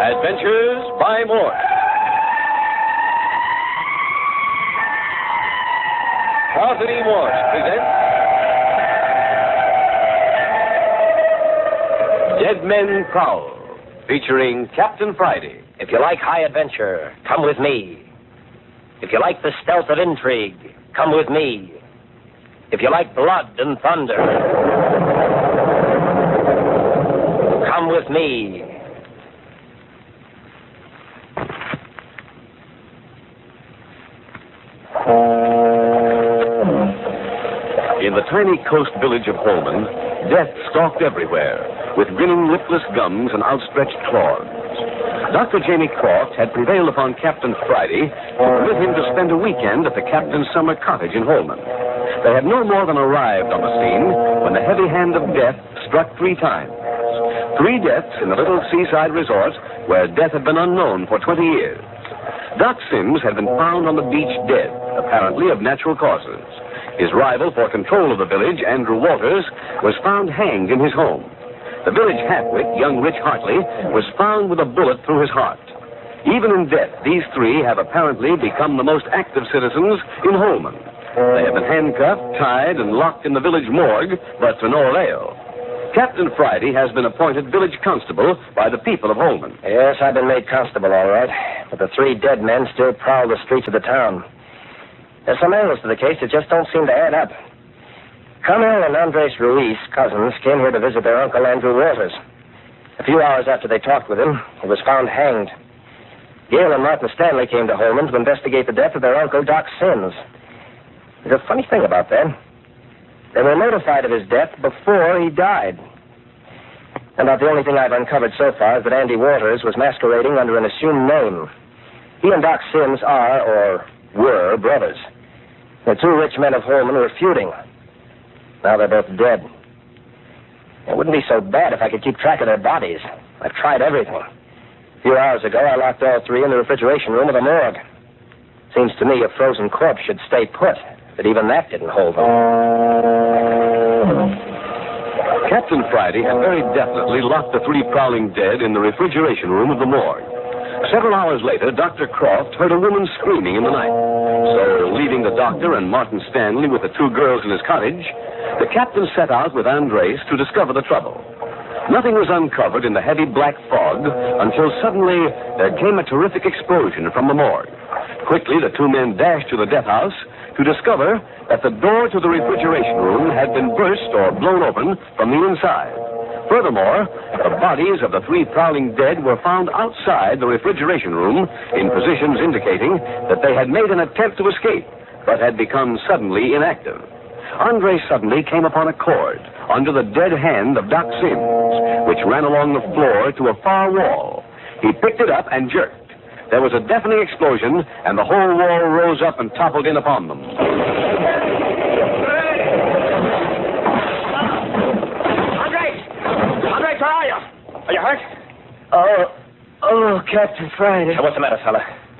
Adventures by Morse. Carlton E. Morse presents Dead Men Prowl, featuring Captain Friday. If you like high adventure, come with me. If you like the stealth of intrigue, come with me. If you like blood and thunder, come with me. In the tiny coast village of Holman, death stalked everywhere, with grinning lipless gums and outstretched claws. Dr. Jamie Croft had prevailed upon Captain Friday to permit him to spend a weekend at the captain's summer cottage in Holman. They had no more than arrived on the scene when the heavy hand of death struck 3 times. 3 deaths in the little seaside resort where death had been unknown for 20 years. Doc Sims had been found on the beach dead, apparently of natural causes. His rival for control of the village, Andrew Walters, was found hanged in his home. The village halfwit, young Rich Hartley, was found with a bullet through his heart. Even in death, these 3 have apparently become the most active citizens in Holman. They have been handcuffed, tied, and locked in the village morgue, but to no avail. Captain Friday has been appointed village constable by the people of Holman. Yes, I've been made constable, all right. But the 3 dead men still prowl the streets of the town. There's some angles to the case that just don't seem to add up. Carmel and Andres Ruiz, cousins, came here to visit their uncle, Andrew Walters. A few hours after they talked with him, he was found hanged. Gail and Martin Stanley came to Holman to investigate the death of their uncle, Doc Sims. There's a funny thing about that. They were notified of his death before he died. About the only thing I've uncovered so far is that Andy Walters was masquerading under an assumed name. He and Doc Sims are, or were, brothers. The 2 rich men of Holman were feuding. Now they're both dead. It wouldn't be so bad if I could keep track of their bodies. I've tried everything. A few hours ago, I locked all 3 in the refrigeration room of the morgue. Seems to me a frozen corpse should stay put, but even that didn't hold them. Captain Friday had very definitely locked the 3 prowling dead in the refrigeration room of the morgue. Several hours later, Dr. Croft heard a woman screaming in the night. So, leaving the doctor and Martin Stanley with the 2 girls in his cottage, the captain set out with Andres to discover the trouble. Nothing was uncovered in the heavy black fog until suddenly there came a terrific explosion from the morgue. Quickly, the 2 men dashed to the death house to discover that the door to the refrigeration room had been burst or blown open from the inside. Furthermore, the bodies of the 3 prowling dead were found outside the refrigeration room in positions indicating that they had made an attempt to escape, but had become suddenly inactive. Andre suddenly came upon a cord under the dead hand of Doc Sims, which ran along the floor to a far wall. He picked it up and jerked. There was a deafening explosion, and the whole wall rose up and toppled in upon them. Where are you? Are you hurt? Oh, Captain Friday. What's the matter, fella?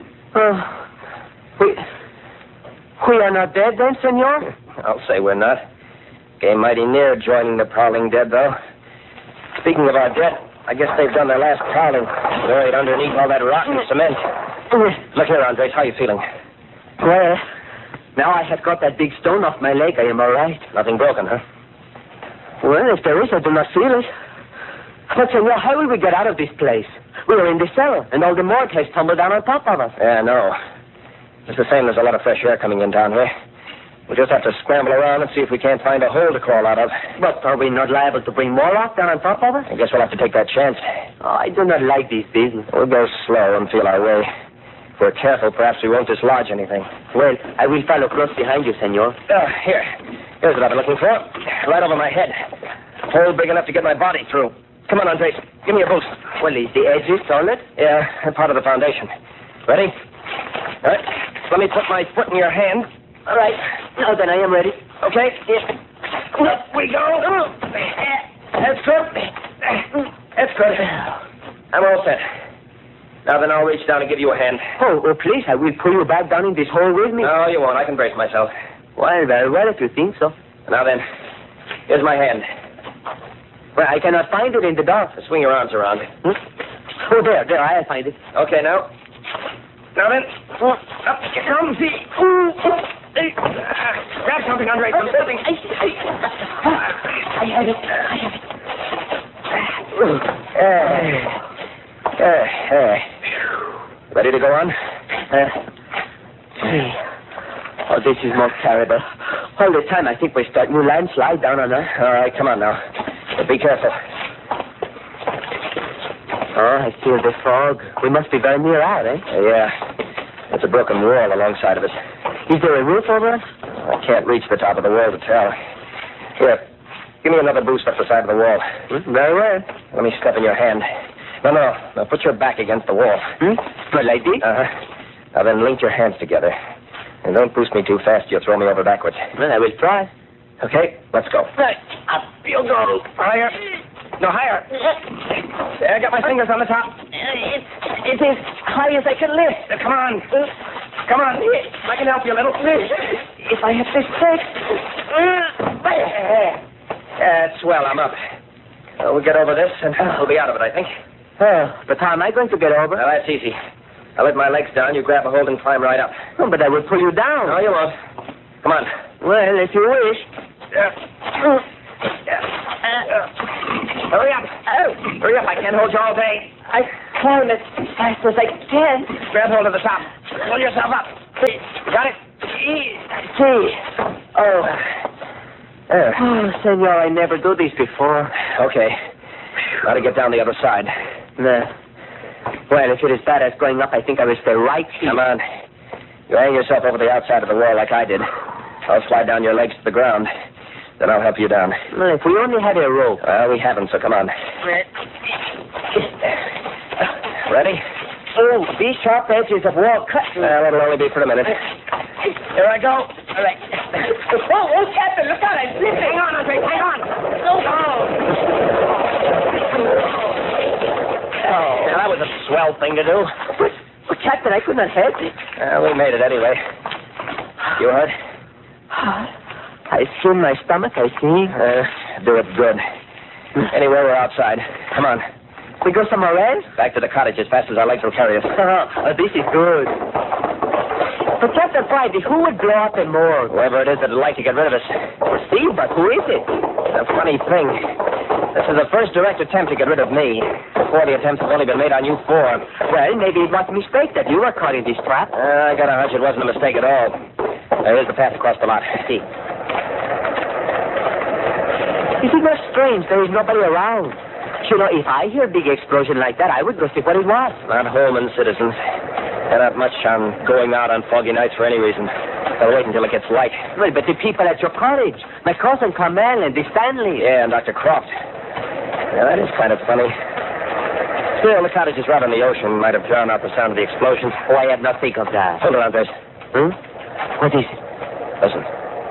We are not dead then, senor? I'll say we're not. Came mighty near joining the prowling dead, though. Speaking of our dead, I guess they've done their last prowling, buried underneath all that rotten cement. Look here, Andres, how are you feeling? Well, now I have got that big stone off my leg, I am all right. Nothing broken, huh? Well, if there is, I do not feel it. But, senor, how will we get out of this place? We are in the cellar, and all the morgue has tumbled down on top of us. Yeah, I know. It's the same. There's a lot of fresh air coming in down here. We'll just have to scramble around and see if we can't find a hole to crawl out of. But are we not liable to bring more rock down on top of us? I guess we'll have to take that chance. Oh, I do not like this business. We'll go slow and feel our way. If we're careful, perhaps we won't dislodge anything. Well, I will follow close behind you, senor. Here. Here's what I've been looking for. Right over my head. A hole big enough to get my body through. Come on, Andres. Give me a boost. Well, is the edges solid? Yeah, part of the foundation. Ready? All right. Let me put my foot in your hand. All right. Now then, I am ready. Okay. Up we go. That's good. That's good. I'm all set. Now then, I'll reach down and give you a hand. Oh, please, I will pull you back down in this hole with me. No, you won't. I can brace myself. Well, very well, if you think so. Now then, here's my hand. Well, I cannot find it in the dark. Swing your arms around. Oh, there, I'll find it. Okay, now. Now then. Up you come. See. Grab something, Andre. Something. I have it. Ready to go on? Oh, this is most terrible. All the time I think we're starting a landslide down on us. All right, come on now. But be careful. Oh, I feel the fog. We must be very near out, eh? Yeah. There's a broken wall alongside of us. Is there a roof over us? I can't reach the top of the wall to tell. Here, give me another boost up the side of the wall. Very well. Let me step in your hand. No. Now put your back against the wall. Well, like this? Uh-huh. Now then link your hands together. And don't boost me too fast. You'll throw me over backwards. Well, I will try. Okay, let's go. Right. Up you'll go. Higher. No, higher. There, I got my fingers on the top. It is high as I can lift. Come on. Come on. I can help you a little. If I have this fixed. That's well, I'm up. We'll get over this, and we'll be out of it, I think. Oh, but how am I going to get over? Now, that's easy. I'll let my legs down, you grab a hold and climb right up. Oh, but I will pull you down. No, you won't. Come on. Well, if you wish. Hurry up. Hurry up, I can't hold you all day. I climb as fast as I can. Grab hold of the top. Pull yourself up. Got it? See. Oh, senor, I never do this before. Okay. Got to get down the other side. No. Well, if it is bad as going up, I think I will stay right here. Come on. You hang yourself over the outside of the wall like I did. I'll slide down your legs to the ground. Then I'll help you down. Well, if we only had a rope. Well, we haven't, so come on. Ready? Oh, these sharp edges of wall cut. Well, it'll only be for a minute. Here I go. All right. Oh, Captain, look out, I'm slipping. Hang on, Andre, hang on. Oh, that was a swell thing to do. But Captain, I could not help it. We made it anyway. You hurt? I feel my stomach, I see. Do it good. Anyway, we're outside. Come on. We go somewhere else? Back to the cottage as fast as our legs will carry us. This is good. But Captain Friday, who would blow up the morgue? Whoever it is that'd like to get rid of us. See, but who is it? The funny thing. This is the first direct attempt to get rid of me. Before, the attempts have only been made on you four. Well, maybe it was a mistake that you were caught in this trap. I got a hunch it wasn't a mistake at all. Here's the path across the lot. See. Is it not strange there is nobody around? You know, if I hear a big explosion like that, I would go see what it was. Not Holman citizens. They're not much on going out on foggy nights for any reason. They'll wait until it gets light. Well, but the people at your college, my cousin Carmel and the Stanley. Yeah, and Dr. Croft. Yeah, that is kind of funny. Still, the cottage is right on the ocean. Might have drowned out the sound of the explosions. Oh, I have not think of that. Hold it, Andres. What is it? Listen.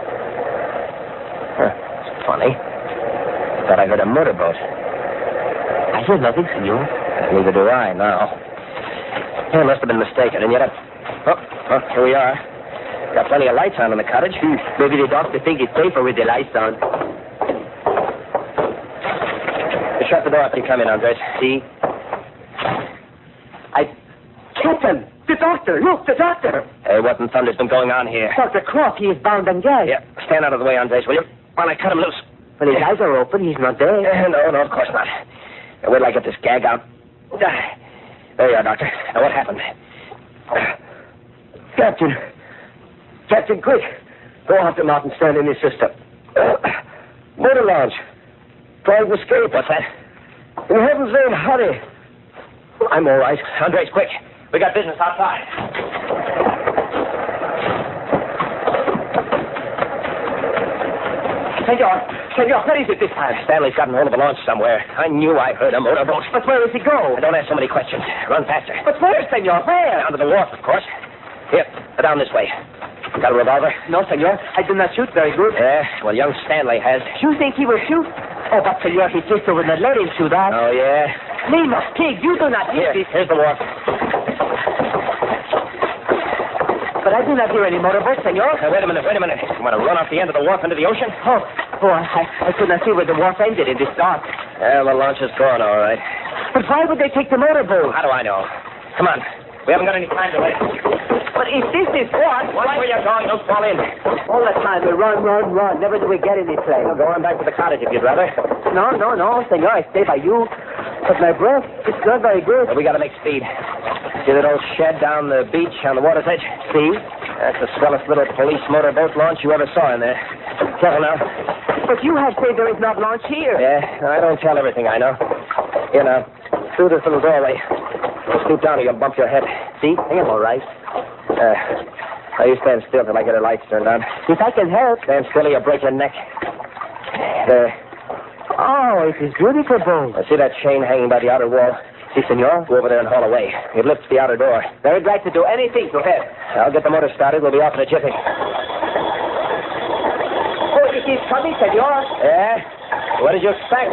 It's funny. I thought I heard a motorboat. I hear nothing, senor. Neither do I, now. I must have been mistaken, and yet here we are. Got plenty of lights on in the cottage. Maybe the doctor think it's safer with the lights on. You shut the door after you come in, Andres. See? Captain! The doctor! Look, the doctor! Hey, what in thunder's been going on here? Dr. Croft, he is bound and gagged. Yeah, stand out of the way, Andres, will you? While I cut him loose. When his eyes are open, he's not dead. No, of course not. Now, wait till I get this gag out. There you are, Doctor. Now, what happened? Captain, quick. Go out the mountain, stand in his system. Motor launch. Trying to escape. What's that? In heaven's name, hurry. I'm all right. Andres, quick. We got business outside. Senor, where is it this time? Stanley's gotten hold of a launch somewhere. I knew I heard a motorboat. But where does he go? Don't ask so many questions. Run faster. But where, senor? Where? Down to the wharf, of course. Here, down this way. Got a revolver? No, senor. I do not shoot very good. Yeah, well, young Stanley has. You think he will shoot? Oh, but senor, his sister would not let him shoot us. Oh, yeah? Lima, pig, you do not hear this. Here's the wharf. But I do not hear any motorboat, senor. Wait a minute. You want to run off the end of the wharf into the ocean? Oh, I could not see where the wharf ended in this dark. Yeah, the launch is gone, all right. But why would they take the motorboat? How do I know? Come on. We haven't got any time to waste. But if this is what? Watch where you're going. Don't fall in. All the time we run. Never do we get any place. Well, go on back to the cottage if you'd rather. No, senor. I stay by you. But my breath, it's not very good. But we got to make speed. See that old shed down the beach on the water's edge? See? That's the swellest little police motorboat launch you ever saw in there. Careful now. But you have said there is not launch here. Yeah, I don't tell everything I know. Here now, through this little doorway. Scoot down or you'll bump your head. See? I am all right. Now you stand still till I get her lights turned on. If I can help. Stand still or you'll break your neck. There. Oh, it is beautiful boat. I see that chain hanging by the outer wall. Si, senor. Go over there and haul away. It lifts the outer door. Very glad to do anything to help. I'll get the motor started. We'll be off in a jiffy. Oh, it is coming, senor. Yeah? What did you expect?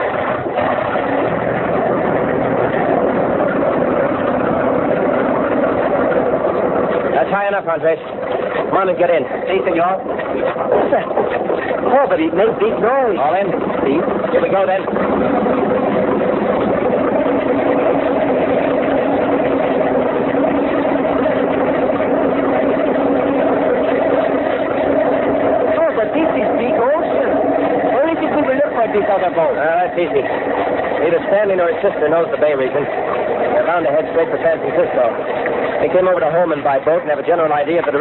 That's high enough, Andres. Come on and get in. Si, senor. Oh, but it makes big noise. All in? See? Here we go, then. Oh, but this is big ocean. Where is it we will look for this other boat? That's easy. Either Stanley or his sister knows the Bay region. They're bound to head straight for San Francisco. They came over to Holman by boat and have a general idea of the direction.